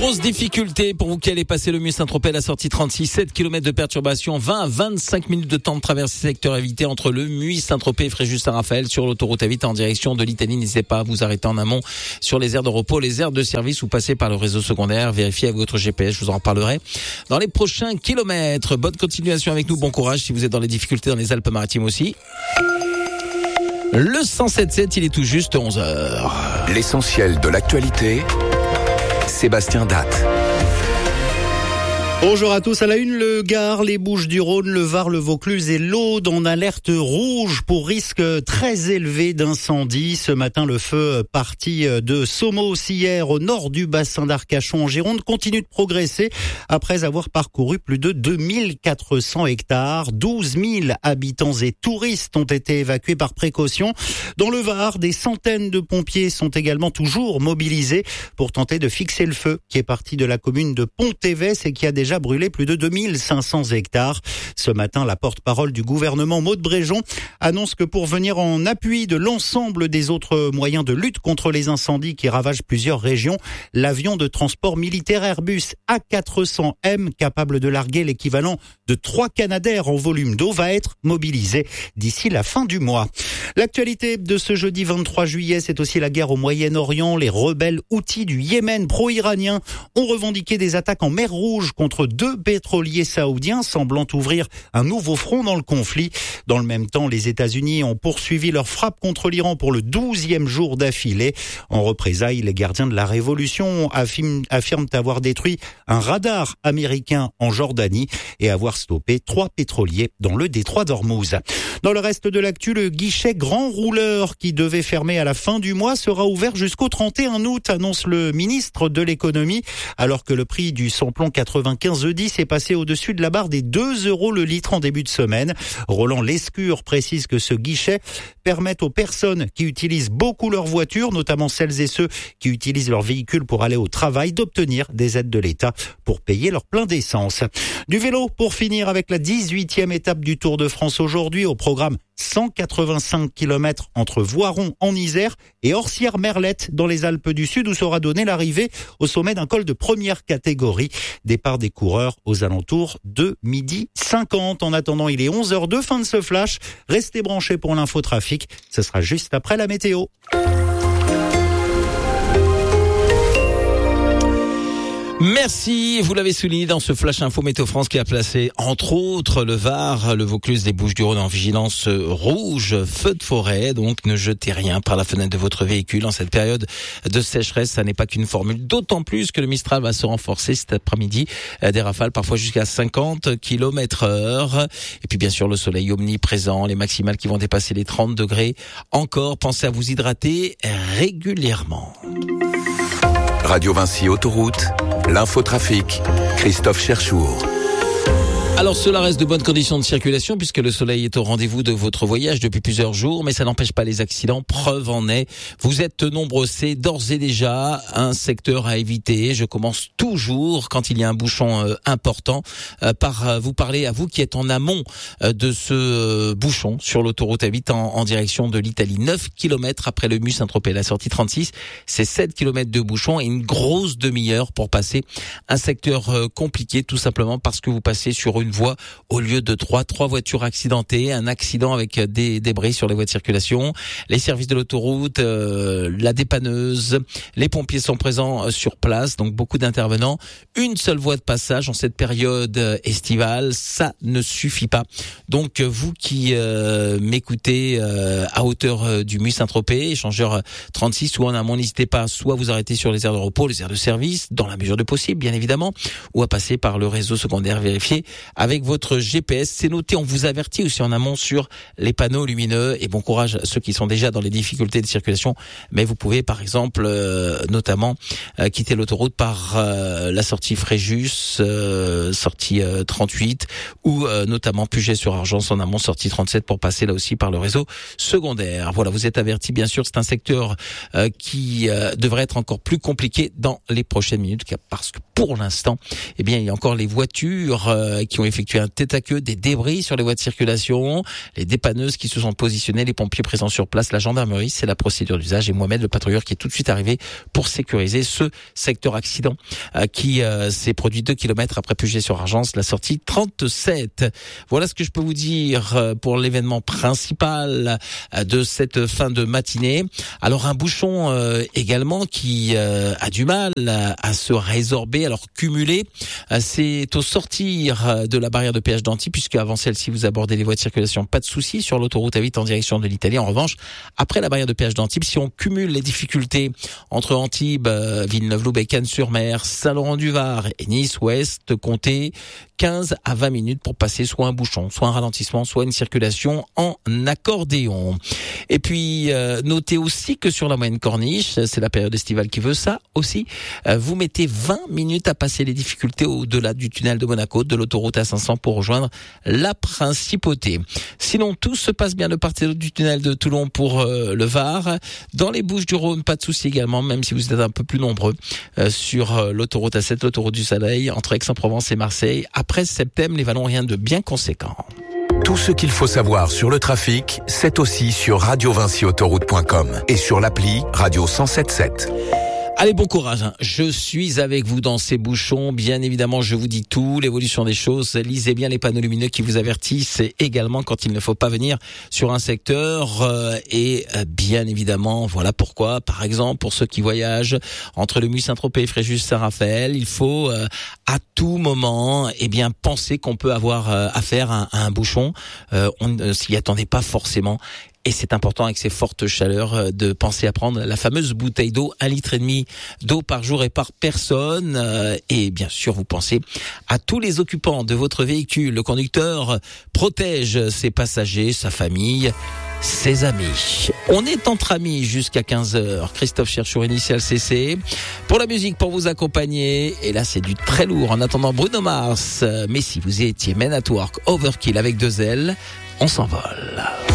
Grosse difficulté pour vous qui allez passer le Mur-Saint-Tropez à la sortie 36, 7 km de perturbation, 20 à 25 minutes de temps de traversée secteur évité entre le Mur-Saint-Tropez et Fréjus-Saint-Raphaël sur l'autoroute A8 en direction de l'Italie. N'hésitez pas à vous arrêter en amont sur les aires de repos, les aires de service ou passer par le réseau secondaire. Vérifiez avec votre GPS, je vous en reparlerai dans les prochains kilomètres. Bonne continuation avec nous, bon courage si vous êtes dans les difficultés dans les Alpes-Maritimes aussi. Le 107.7, il est tout juste 11h. L'essentiel de l'actualité, Sébastien Datte. Bonjour à tous. À la une, le Gard, les Bouches-du-Rhône, le Var, le Vaucluse et l'Aude en alerte rouge pour risque très élevé d'incendie. Ce matin, le feu parti de Sommeaux-Sierre au nord du bassin d'Arcachon en Gironde continue de progresser après avoir parcouru plus de 2400 hectares. 12 000 habitants et touristes ont été évacués par précaution. Dans le Var, des centaines de pompiers sont également toujours mobilisés pour tenter de fixer le feu qui est parti de la commune de Pont-Évès et qui a déjà brûlé plus de 2500 hectares. Ce matin, la porte-parole du gouvernement, Maud Bréjon, annonce que pour venir en appui de l'ensemble des autres moyens de lutte contre les incendies qui ravagent plusieurs régions, l'avion de transport militaire Airbus A400M, capable de larguer l'équivalent de 3 Canadair en volume d'eau, va être mobilisé d'ici la fin du mois. L'actualité de ce jeudi 23 juillet, c'est aussi la guerre au Moyen-Orient. Les rebelles houthis du Yémen pro-iraniens ont revendiqué des attaques en mer Rouge contre 2 pétroliers saoudiens, semblant ouvrir un nouveau front dans le conflit. Dans le même temps, les États-Unis ont poursuivi leur frappe contre l'Iran pour le 12e jour d'affilée. En représailles, les gardiens de la révolution affirment avoir détruit un radar américain en Jordanie et avoir stoppé 3 pétroliers dans le détroit d'Ormuz. Dans le reste de l'actu, le guichet grand rouleur qui devait fermer à la fin du mois sera ouvert jusqu'au 31 août, annonce le ministre de l'économie, alors que le prix du samplon 95 E10 est passé au-dessus de la barre des 2 € le litre en début de semaine. Roland Lescure précise que ce guichet permet aux personnes qui utilisent beaucoup leur voiture, notamment celles et ceux qui utilisent leur véhicule pour aller au travail, d'obtenir des aides de l'État pour payer leur plein d'essence. Du vélo pour finir avec la 18e étape du Tour de France aujourd'hui, au programme 185 km entre Voiron en Isère et Orsières-Merlette dans les Alpes du Sud, où sera donnée l'arrivée au sommet d'un col de première catégorie. Départ des coureurs aux alentours de 12h50. En attendant, il est 11h02, fin de ce flash. Restez branchés pour l'infotrafic. Ce sera juste après la météo. Merci, vous l'avez souligné dans ce Flash Info Météo France qui a placé entre autres le Var, le Vaucluse, les Bouches-du-Rhône en vigilance rouge, feu de forêt. Donc ne jetez rien par la fenêtre de votre véhicule en cette période de sécheresse. Ça n'est pas qu'une formule, d'autant plus que le Mistral va se renforcer cet après-midi. Des rafales parfois jusqu'à 50 km/h. Et puis bien sûr le soleil omniprésent, les maximales qui vont dépasser les 30 degrés. Encore, pensez à vous hydrater régulièrement. Radio Vinci Autoroute, l'infotrafic, Christophe Cherchour. Alors cela reste de bonnes conditions de circulation puisque le soleil est au rendez-vous de votre voyage depuis plusieurs jours, mais ça n'empêche pas les accidents. Preuve en est, vous êtes nombreux, c'est d'ores et déjà un secteur à éviter. Je commence toujours, quand il y a un bouchon important, par vous parler à vous qui êtes en amont de ce bouchon sur l'autoroute A8 en direction de l'Italie. 9 km après le Mur-Saint-Tropez, la sortie 36, c'est 7 km de bouchon et une grosse demi-heure pour passer un secteur compliqué, tout simplement parce que vous passez sur une voie au lieu de 3 voitures accidentées, un accident avec des débris sur les voies de circulation, les services de l'autoroute, la dépanneuse, les pompiers sont présents sur place, donc beaucoup d'intervenants, une seule voie de passage en cette période estivale, ça ne suffit pas. Donc vous qui m'écoutez à hauteur du Mur-Saint-Tropez, échangeur 36 ou en amont, n'hésitez pas soit à vous arrêter sur les aires de repos, les aires de service, dans la mesure du possible bien évidemment, ou à passer par le réseau secondaire vérifié avec votre GPS. C'est noté, on vous avertit aussi en amont sur les panneaux lumineux et bon courage à ceux qui sont déjà dans les difficultés de circulation, mais vous pouvez par exemple notamment quitter l'autoroute par la sortie Fréjus, sortie 38 ou notamment Puget-sur-Argence en amont, sortie 37 pour passer là aussi par le réseau secondaire. Voilà, vous êtes avertis bien sûr, c'est un secteur qui devrait être encore plus compliqué dans les prochaines minutes parce que pour l'instant, eh bien il y a encore les voitures qui ont ont effectué un tête-à-queue, des débris sur les voies de circulation, les dépanneuses qui se sont positionnées, les pompiers présents sur place, la gendarmerie, c'est la procédure d'usage, et Mohamed, le patrouilleur, qui est tout de suite arrivé pour sécuriser ce secteur accident qui s'est produit 2 kilomètres après Puget-sur-Argence, la sortie 37. Voilà ce que je peux vous dire pour l'événement principal de cette fin de matinée. Alors un bouchon également qui a du mal à se résorber, alors cumulé, c'est au sortir de la barrière de péage d'Antibes, puisque avant celle-ci vous abordez les voies de circulation, pas de souci sur l'autoroute A8 en direction de l'Italie. En revanche, après la barrière de péage d'Antibes, si on cumule les difficultés entre Antibes, Villeneuve-Loubet, Cannes-sur-Mer, Saint-Laurent-du-Var et Nice-Ouest, comptez 15 à 20 minutes pour passer soit un bouchon, soit un ralentissement, soit une circulation en accordéon. Et puis, notez aussi que sur la moyenne corniche, c'est la période estivale qui veut ça aussi, vous mettez 20 minutes à passer les difficultés au-delà du tunnel de Monaco, de l'autoroute A500 pour rejoindre la Principauté. Sinon, tout se passe bien de part et d'autre du tunnel de Toulon pour le Var. Dans les Bouches-du-Rhône, pas de souci également, même si vous êtes un peu plus nombreux sur l'autoroute A7, l'autoroute du Soleil, entre Aix-en-Provence et Marseille. Après Septem, les Vallons, rien de bien conséquent. Tout ce qu'il faut savoir sur le trafic, c'est aussi sur radiovinciautoroute.com et sur l'appli Radio 107.7. Allez, bon courage. Je suis avec vous dans ces bouchons. Bien évidemment, je vous dis tout, l'évolution des choses. Lisez bien les panneaux lumineux qui vous avertissent également quand il ne faut pas venir sur un secteur. Et bien évidemment, voilà pourquoi, par exemple, pour ceux qui voyagent entre le Muy-Saint-Tropez et Fréjus-Saint-Raphaël, il faut à tout moment penser qu'on peut avoir affaire à un bouchon. On ne s'y attendait pas forcément. Et c'est important avec ces fortes chaleurs de penser à prendre la fameuse bouteille d'eau, 1,5 litre d'eau par jour et par personne. Et bien sûr, vous pensez à tous les occupants de votre véhicule. Le conducteur protège ses passagers, sa famille, ses amis. On est entre amis jusqu'à 15h. Christophe Cherchour, Initial CC. Pour la musique, pour vous accompagner. Et là, c'est du très lourd. En attendant Bruno Mars. Mais si vous étiez Men at Work, Overkill avec 2 L, on s'envole.